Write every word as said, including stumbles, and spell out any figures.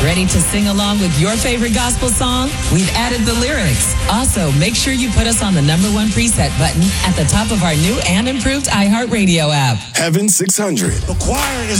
Ready to sing along with your favorite gospel song? We've added the lyrics. Also, make sure you put us on the number one preset button at the top of our new and improved iHeartRadio app. Heaven six hundred. The choir is